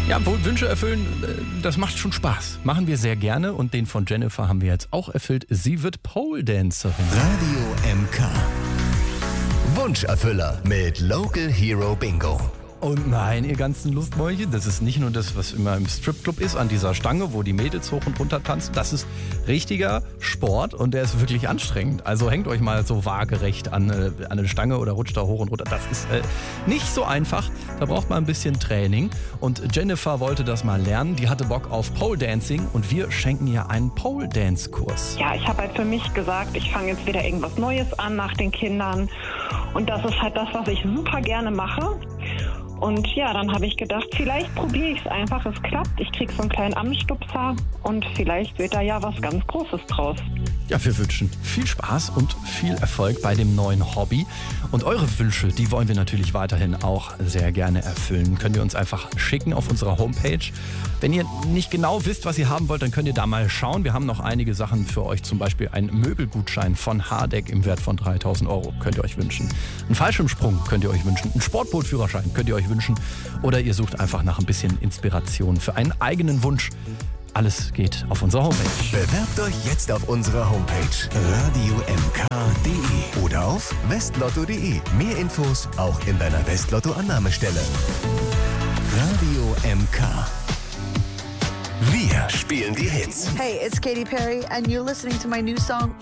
Ja, Wünsche erfüllen, das macht schon Spaß. Machen wir sehr gerne und den von Jennifer haben wir jetzt auch erfüllt. Sie wird Pole Dancerin. Radio MK. Wunscherfüller mit Local Hero Bingo. Und nein, ihr ganzen Lustmäulchen, das ist nicht nur das, was immer im Stripclub ist, an dieser Stange, wo die Mädels hoch und runter tanzen. Das ist richtiger Sport und der ist wirklich anstrengend. Also hängt euch mal so waagerecht an eine Stange oder rutscht da hoch und runter. Das ist nicht so einfach. Da braucht man ein bisschen Training. Und Jennifer wollte das mal lernen. Die hatte Bock auf Pole Dancing und wir schenken ihr einen Pole Dance Kurs. Ja, ich habe halt für mich gesagt, ich fange jetzt wieder irgendwas Neues an nach den Kindern. Und das ist halt das, was ich super gerne mache. Und ja, dann habe ich gedacht, vielleicht probiere ich es einfach, es klappt. Ich kriege so einen kleinen Anstupser und vielleicht wird da ja was ganz Großes draus. Ja, wir wünschen viel Spaß und viel Erfolg bei dem neuen Hobby. Und eure Wünsche, die wollen wir natürlich weiterhin auch sehr gerne erfüllen. Könnt ihr uns einfach schicken auf unserer Homepage. Wenn ihr nicht genau wisst, was ihr haben wollt, dann könnt ihr da mal schauen. Wir haben noch einige Sachen für euch, zum Beispiel einen Möbelgutschein von Hardegg im Wert von 3.000 Euro könnt ihr euch wünschen. Einen Fallschirmsprung könnt ihr euch wünschen. Einen Sportbootführerschein könnt ihr euch wünschen. Oder ihr sucht einfach nach ein bisschen Inspiration für einen eigenen Wunsch. Alles geht auf unserer Homepage. Bewerbt euch jetzt auf unserer Homepage radiomk.de oder auf westlotto.de. Mehr Infos auch in deiner Westlotto-Annahmestelle. Radio MK. Wir spielen die Hits. Hey, it's Katy Perry, and you're listening to my new song,